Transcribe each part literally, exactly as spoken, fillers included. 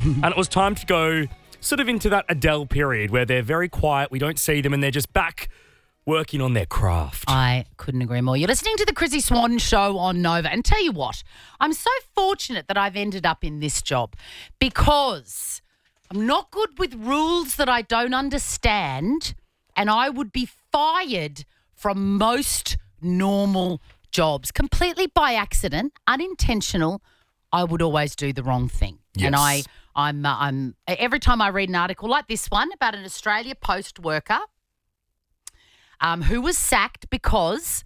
and it was time to go sort of into that Adele period where they're very quiet, we don't see them, and they're just back working on their craft. I couldn't agree more. You're listening to the Chrissy Swan Show on Nova. And tell you what, I'm so fortunate that I've ended up in this job because I'm not good with rules that I don't understand, and I would be fired from most normal jobs completely by accident, unintentional. I would always do the wrong thing. Yes. And I, I'm, uh, I'm every time I read an article like this one about an Australia Post worker um, who was sacked because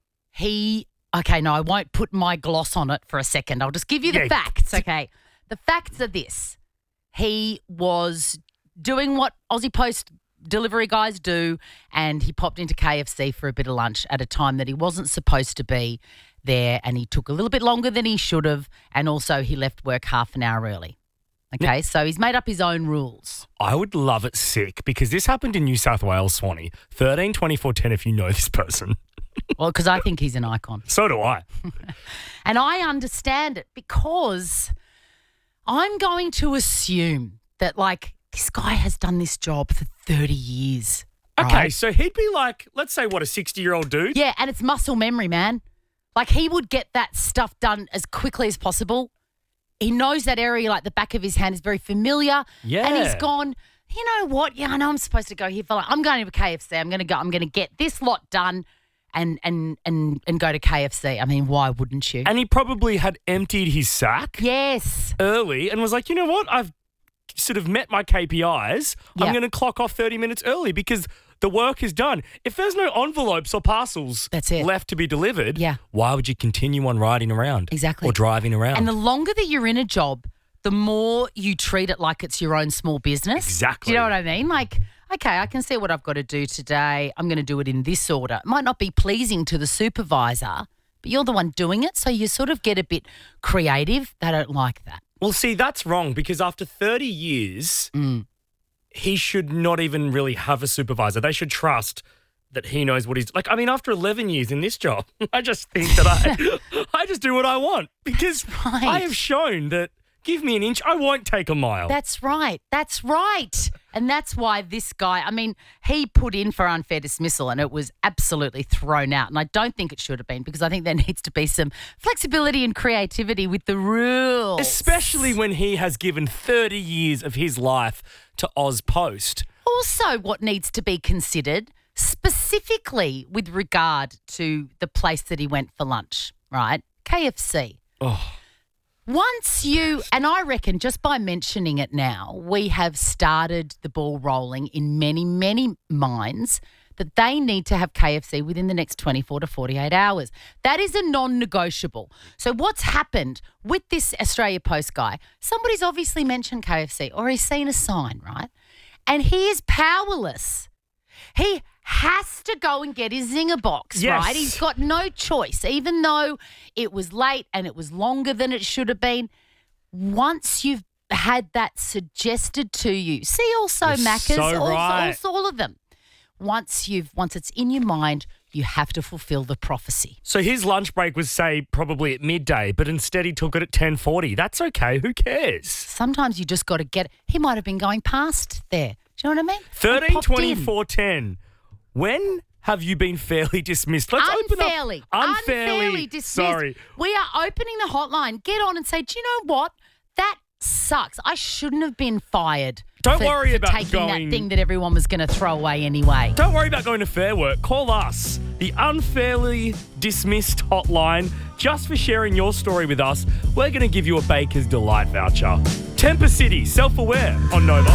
he, okay, no, I won't put my gloss on it for a second. I'll just give you the Yeah. facts, okay? The facts are this. He was doing what Aussie Post delivery guys do, and he popped into K F C for a bit of lunch at a time that he wasn't supposed to be there, and he took a little bit longer than he should have, and also he left work half an hour early. Okay, so he's made up his own rules. I would love it sick because this happened in New South Wales, Swanee. thirteen twenty-four ten if you know this person. Well, because I think he's an icon. So do I. And I understand it because I'm going to assume that, like, this guy has done this job for thirty years. Okay, right? so he'd be like, let's say, what, a sixty-year-old dude? Yeah, and it's muscle memory, man. Like, he would get that stuff done as quickly as possible. He knows that area like the back of his hand is very familiar. Yeah. And he's gone, you know what? Yeah, I know I'm supposed to go here for like, I'm going to K F C. I'm going to go, I'm going to get this lot done and and and and go to K F C. I mean, why wouldn't you? And he probably had emptied his sack Yes. early and was like, you know what? I've sort of met my K P Is. Yeah. I'm going to clock off thirty minutes early because the work is done. If there's no envelopes or parcels That's it. left to be delivered, Yeah. why would you continue on riding around? Exactly. Or driving around? And the longer that you're in a job, the more you treat it like it's your own small business. Exactly. Do you know what I mean? Like, okay, I can see what I've got to do today. I'm going to do it in this order. It might not be pleasing to the supervisor, but you're the one doing it, so you sort of get a bit creative. They don't like that. Well, see, that's wrong because after thirty years, Mm. he should not even really have a supervisor. They should trust that he knows what he's like. I mean, after eleven years in this job, I just think that I, I just do what I want because right. I have shown that give me an inch, I won't take a mile. That's right. That's right. And that's why this guy, I mean, he put in for unfair dismissal and it was absolutely thrown out. And I don't think it should have been because I think there needs to be some flexibility and creativity with the rules. Especially when he has given thirty years of his life to Oz Post. Also, what needs to be considered specifically with regard to the place that he went for lunch, right? K F C. Oh. Once you, and I reckon just by mentioning it now, we have started the ball rolling in many, many minds that they need to have K F C within the next twenty-four to forty-eight hours. That is a non-negotiable. So what's happened with this Australia Post guy, somebody's obviously mentioned K F C or he's seen a sign, right? And he is powerless. He has to go and get his zinger box, Yes. right? He's got no choice, even though it was late and it was longer than it should have been. Once you've had that suggested to you, see also You're Macca's, so also, right. also all of them. Once you've, once it's in your mind, you have to fulfill the prophecy. So his lunch break was, say, probably at midday, but instead he took it at ten forty. That's okay. Who cares? Sometimes you just got to get. He might have been going past there. Do you know what I mean? thirteen He popped in. twenty-four ten. When have you been fairly dismissed? Let's Unfairly. open up. Unfairly dismissed. Sorry. We are opening the hotline. Get on and say, do you know what? That sucks. I shouldn't have been fired. Don't for, worry for about taking going- that thing that everyone was going to throw away anyway. Don't worry about going to Fair Work. Call us, the unfairly dismissed hotline, just for sharing your story with us. We're going to give you a Baker's Delight voucher. Temper City, self-aware on Nova.